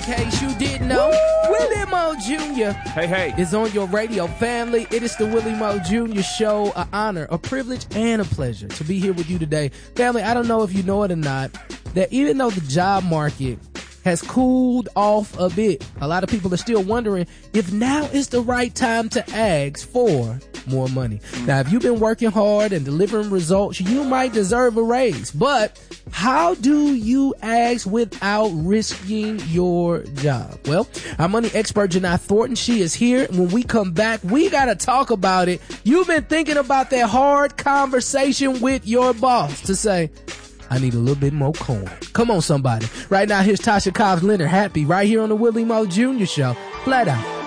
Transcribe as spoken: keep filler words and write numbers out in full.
case you didn't know, Willie Moe Junior Hey, hey. is on your radio family. It is the Willie Moe Junior Show. An honor, a privilege, and a pleasure to be here with you today. Family, I don't know if you know it or not, that even though the job market has cooled off a bit, a lot of people are still wondering if now is the right time to ask for more money. Now, if you've been working hard and delivering results, you might deserve a raise. But how do you ask without risking your job? Well, our money expert, Janai Thornton, she is here. When we come back, we got to talk about it. You've been thinking about that hard conversation with your boss to say, I need a little bit more coin. Come on, somebody. Right now, here's Tasha Cobbs Leonard, Happy, right here on the Willie Moe Junior Show. Flat out.